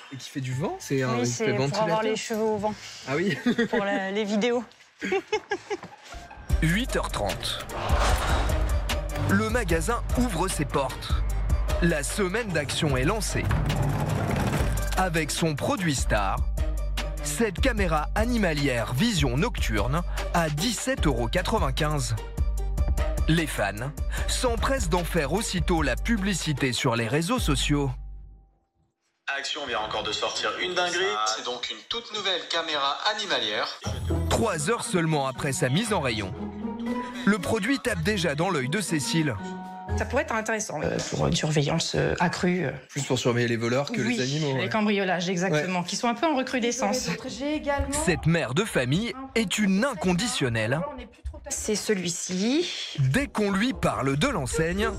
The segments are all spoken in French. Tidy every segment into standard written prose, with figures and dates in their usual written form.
Et qui fait du vent? Oui, c'est pour avoir les cheveux au vent. Ah oui. Pour les vidéos. 8h30. Le magasin ouvre ses portes. La semaine d'action est lancée. Avec son produit star, cette caméra animalière vision nocturne à 17,95 €. Les fans s'empressent d'en faire aussitôt la publicité sur les réseaux sociaux. Action vient encore de sortir une dinguerie. C'est donc une toute nouvelle caméra animalière. 3 heures seulement après sa mise en rayon, le produit tape déjà dans l'œil de Cécile. Ça pourrait être intéressant pour une surveillance accrue. Plus pour surveiller les voleurs que oui, les animaux. Les cambriolages, exactement, qui sont un peu en recrudescence. Cette mère de famille est une inconditionnelle. C'est celui-ci. Dès qu'on lui parle de l'enseigne,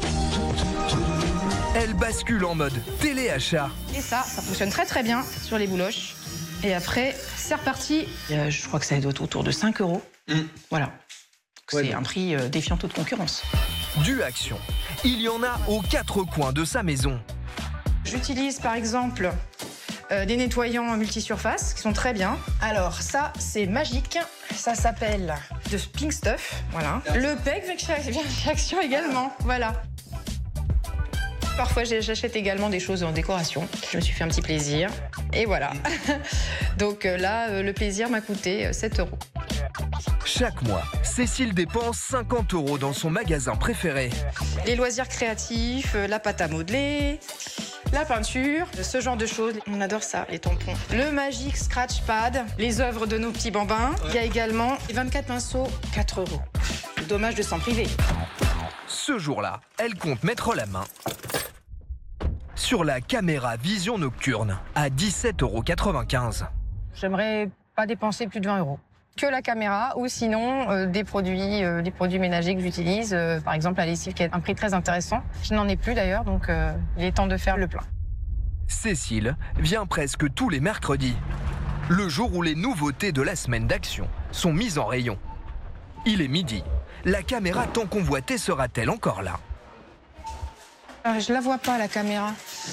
elle bascule en mode téléachat. Et ça fonctionne très très bien sur les bouloches. Et après, c'est reparti. Je crois que ça doit être autour de 5 €. Voilà. C'est un prix défiant toute concurrence. Du Action, il y en a aux 4 coins de sa maison. J'utilise par exemple des nettoyants multisurface qui sont très bien. Alors ça, c'est magique. Ça s'appelle de Pink Stuff. Voilà. Le PEG vient chez Action également. Voilà. Parfois, j'achète également des choses en décoration. Je me suis fait un petit plaisir. Et voilà. Donc là, le plaisir m'a coûté 7 €. Chaque mois, Cécile dépense 50 € dans son magasin préféré. Les loisirs créatifs, la pâte à modeler, la peinture, ce genre de choses. On adore ça, les tampons. Le Magic Scratch Pad, les œuvres de nos petits bambins. Il y a également les 24 pinceaux, 4 €. Dommage de s'en priver. Ce jour-là, elle compte mettre la main sur la caméra vision nocturne à 17,95 €. J'aimerais pas dépenser plus de 20 € que la caméra ou sinon des produits ménagers que j'utilise. Par exemple, la lessive qui a un prix très intéressant. Je n'en ai plus d'ailleurs, donc il est temps de faire le plein. Cécile vient presque tous les mercredis, le jour où les nouveautés de la semaine d'action sont mises en rayon. Il est midi. La caméra tant convoitée sera-t-elle encore là? Je la vois pas, la caméra.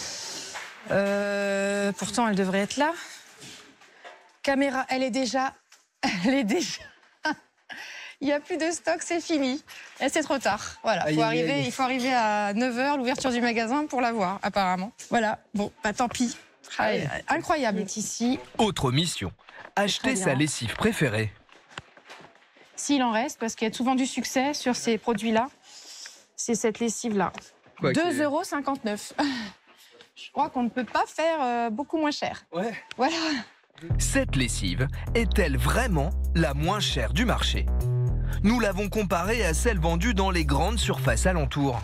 Pourtant, elle devrait être là. Caméra, elle est déjà... Il n'y a plus de stock, c'est fini. Et c'est trop tard. Voilà, il faut arriver à 9 h, l'ouverture du magasin, pour la voir, apparemment. Voilà, bon, bah tant pis. Incroyable. Ici. Autre mission, acheter sa lessive préférée. S'il en reste, parce qu'il y a souvent du succès sur ces produits-là, c'est cette lessive-là. 2,59 €. Je crois qu'on ne peut pas faire beaucoup moins cher. Ouais. Voilà. Cette lessive est-elle vraiment la moins chère du marché? Nous l'avons comparée à celle vendue dans les grandes surfaces alentours.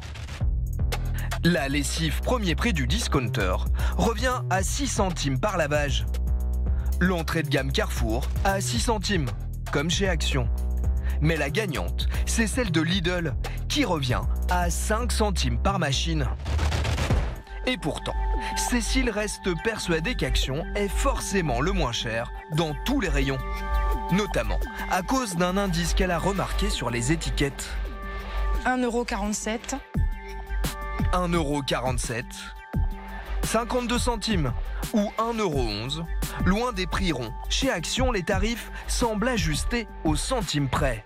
La lessive premier prix du discounter revient à 6 centimes par lavage. L'entrée de gamme Carrefour à 6 centimes, comme chez Action. Mais la gagnante, c'est celle de Lidl, qui revient à 5 centimes par machine. Et pourtant, Cécile reste persuadée qu'Action est forcément le moins cher dans tous les rayons. Notamment à cause d'un indice qu'elle a remarqué sur les étiquettes. 1,47 €. 1,47 €, 52 centimes ou 1,11 €. Loin des prix ronds, chez Action, les tarifs semblent ajustés au centime près.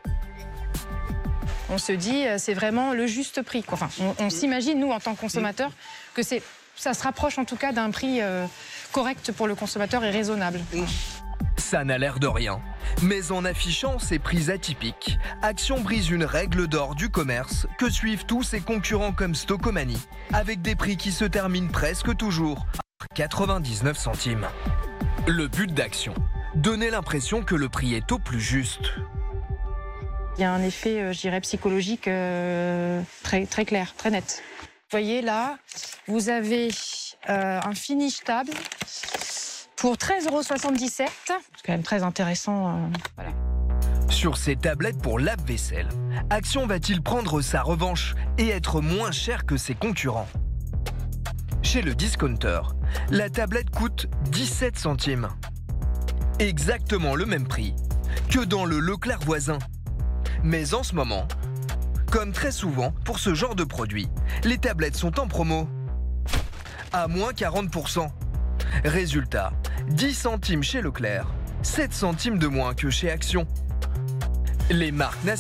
On se dit, c'est vraiment le juste prix. Enfin, on s'imagine, nous, en tant que consommateurs, que ça se rapproche en tout cas d'un prix correct pour le consommateur et raisonnable. Ça n'a l'air de rien. Mais en affichant ces prix atypiques, Action brise une règle d'or du commerce que suivent tous ses concurrents comme Stocomanie, avec des prix qui se terminent presque toujours à 99 centimes. Le but d'Action, donner l'impression que le prix est au plus juste. Il y a un effet, je dirais, psychologique très, très clair, très net. Vous voyez là, vous avez un finish table pour 13,77 €. C'est quand même très intéressant. Voilà. Sur ces tablettes pour lave-vaisselle, Action va-t-il prendre sa revanche et être moins cher que ses concurrents? Chez le discounter, la tablette coûte 17 centimes. Exactement le même prix que dans le Leclerc voisin. Mais en ce moment, comme très souvent pour ce genre de produit, les tablettes sont en promo. À moins 40%. Résultat, 10 centimes chez Leclerc, 7 centimes de moins que chez Action. Les marques